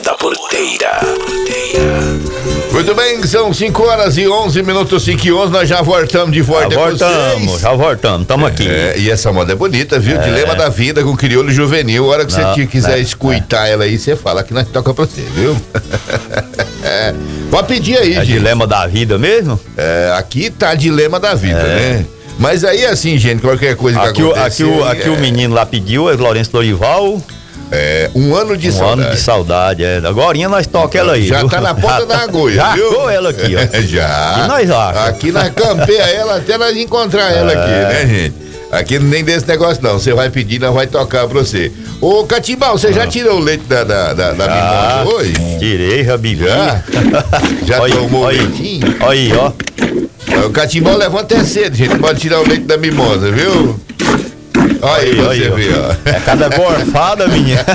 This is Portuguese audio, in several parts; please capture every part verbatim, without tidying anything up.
da Porteira. Muito bem, são cinco horas e onze minutos, cinco e onze, nós já voltamos de volta já com voltamos, vocês. já voltamos, estamos aqui. É, e essa moda é bonita, viu? É. Dilema da vida com crioulo juvenil. A hora que Não, você quiser é, escutar é. ela aí, você fala que nós toca pra você, viu? É. Pode pedir aí, É gente. dilema da vida mesmo? É, aqui tá dilema da vida, É. né? Mas aí, assim, gente, qualquer coisa Aqui, que o, acontecer... aqui, o, aqui é, o menino lá pediu, é Lourenço Lorival. É, um ano de um saudade. ano de saudade, é. Agorinha nós toca ela aí. Já viu? tá na ponta Já da tá- agulha, já viu? achou ela aqui, ó. Já. E nós acha. Aqui nós campeia ela até nós encontrar ela É. aqui, né, gente? Aqui nem desse negócio não, você vai pedir, nós vai tocar pra você. Ô, Catimbau, você já tirou o leite da, da, da, da Já, mimosa hoje? tirei, já bebi. Já? Já Olha aí, tomou o olha aí. leitinho? Olha aí, ó. O Catimbau levanta até cedo, gente, não pode tirar o leite da mimosa, viu? Olha aí, você Olha aí, vê, ó. É cada gorfada, menina.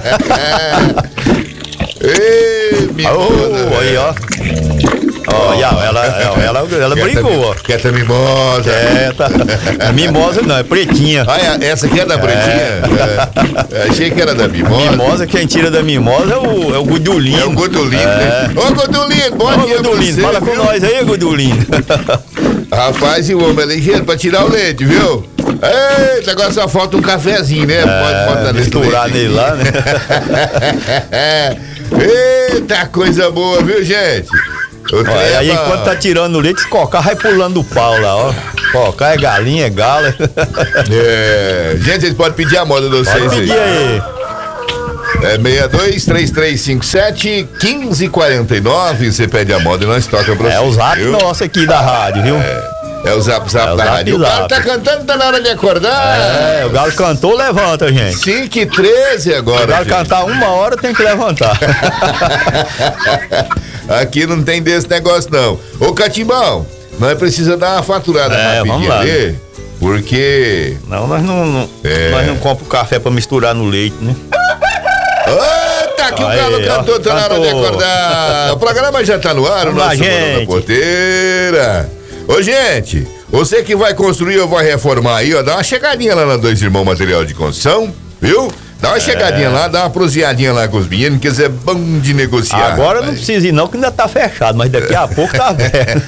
Ei, mimosa. Oh, aí, ó. Olha, ela, ela, ela, ela brincou, ó. Quieta mimosa. É, tá. É mimosa não, é pretinha. Ah, é, essa aqui é da pretinha? É. Achei que era da mimosa. Mimosa, quem tira da mimosa é o, é o Gudulino. É o Godulino, É. né? Ô, Godulino, bom Ô, dia pra Gudulino, você, fala com viu? nós aí, Gudulino. Rapaz, e o homem é ligeiro pra tirar o leite, viu? Eita, agora só falta um cafezinho, né? Pode botar nesse Misturar leite aí. nele lá, né? Eita, coisa boa, viu, gente? O Olha, trem é aí bom. enquanto tá tirando o leite, Cocá vai pulando o pau lá, ó. Cocá é galinha, é galo. É, gente, vocês podem pedir a moda de vocês Pode pedir aí. É seis dois, três três cinco sete, um cinco quatro nove. Você pede a moda e nós toca pra você. É o zap viu? nosso aqui da rádio, viu? É o zap zap É o da zap rádio. O cara zap. tá cantando, tá na hora de acordar. É, o galo cantou, levanta, gente. cinco e treze agora. O galo gente. cantar uma hora, tem que levantar. Aqui não tem desse negócio, não. Ô, Catimbão, nós precisamos dar uma faturada É, rapidinho vamos lá. ali, porque... Não, nós não, não, É. nós não compramos café pra misturar no leite, né? Eita, que o Aí, galo ó, cantou, tá na hora de cantou. acordar. O programa já tá no ar, o Vamos lá, nosso Moda da gente. Porteira. Ô, gente, você que vai construir ou vai reformar aí, ó, dá uma chegadinha lá na Dois Irmãos Material de Construção, viu? Dá uma É. chegadinha lá, dá uma proseadinha lá com os meninos, que isso é bom de negociar. Agora não rapaz. precisa ir não, que ainda tá fechado, mas daqui a pouco tá aberto.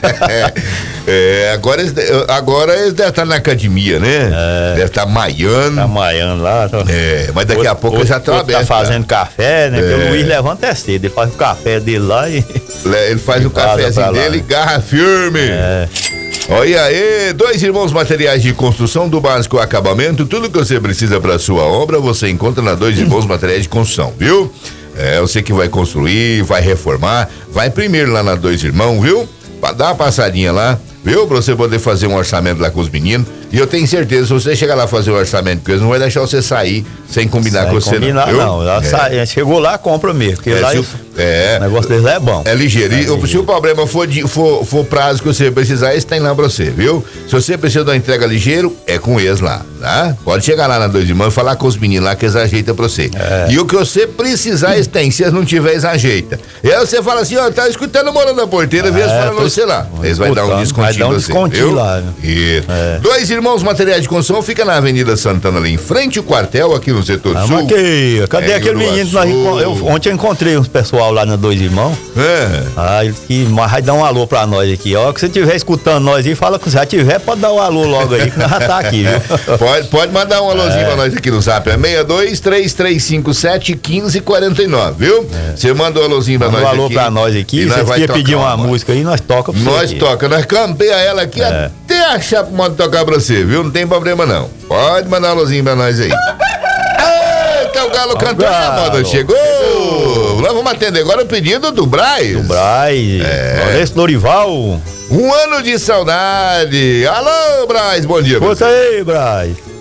É, agora eles, agora eles devem estar na academia, né? É. Deve estar maiando. Tá maiando lá. Tá... É, mas daqui a pouco Outro- já tá outro aberto. Tá fazendo café, né? Porque É. o Luiz levanta é cedo, ele faz o café dele lá e... Le- Ele faz o Vaza pra cafezinho lá, dele, né? garra firme. É. Olha aí, Dois Irmãos Materiais de Construção, do básico ao acabamento, tudo que você precisa para sua obra, você encontra na Dois Irmãos Materiais de Construção, viu? É, você que vai construir, vai reformar, vai primeiro lá na Dois Irmãos, viu? Pra dar uma passadinha lá, viu? Pra você poder fazer um orçamento lá com os meninos. E eu tenho certeza, se você chegar lá fazer o orçamento com eles, não vai deixar você sair sem combinar Sem com você, combinar, não. viu? não. Ela É. sai- chegou lá, compra mesmo. Porque É, lá se o- isso- é. o negócio deles lá é bom. É ligeiro. E É ligeiro. se o problema for, de, for, for prazo que você precisar, eles têm lá pra você, viu? Se você precisa de uma entrega ligeiro, é com eles lá, tá? Pode chegar lá na Dois Irmãos e falar com os meninos lá que eles ajeitam pra você. É. E o que você precisar, eles têm. Se eles não tiverem, eles ajeitam. E aí você fala assim, ó, tá escutando o Morando da Porteira, vê eles É, falando tô você lá. Eles vão dar um escutando. descontinho Vai dar um pra você, descontinho viu? lá, né? Isso. É. Dois Irmãos Materiais de Construção fica na Avenida Santana, ali em frente ao quartel, aqui no setor Vamos sul. aqui. Cadê É, aquele Uruaçu. menino que nós encon- eu, ontem eu encontrei uns pessoal lá na Dois Irmãos. É. Ah, ele que mas vai dar um alô pra nós aqui. Ó, que você estiver escutando nós aí, fala que se já tiver, pode dar um alô logo aí, que nós já tá aqui, viu? Pode, pode mandar um alôzinho pra nós aqui no zap. É seis dois, três três cinco sete, um cinco quatro nove, viu? Você manda um alôzinho pra Manda nós um alô aqui. pra nós aqui. e Se nós você vai quer tocar pedir uma moda. música aí, nós toca pra você. Nós aqui. toca, nós campeia ela aqui É. até achar pro modo tocar pra você, viu? Não tem problema não. Pode mandar um alôzinho pra nós aí. Eita, o galo cantou, a galo. moda chegou. Nós vamos atender agora o pedido do Braz. O Braz, É. Lourenço Lorival. Um ano de saudade. Alô, Braz, bom dia. pra Conta você. aí, Braz.